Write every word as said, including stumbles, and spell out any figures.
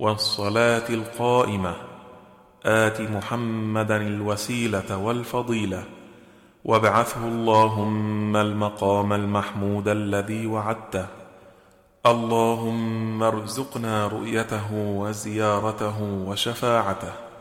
والصلاة القائمة آت محمدا الوسيلة والفضيلة وابعثه اللهم المقام المحمود الذي وعدته. اللهم ارزقنا رؤيته وزيارته وشفاعته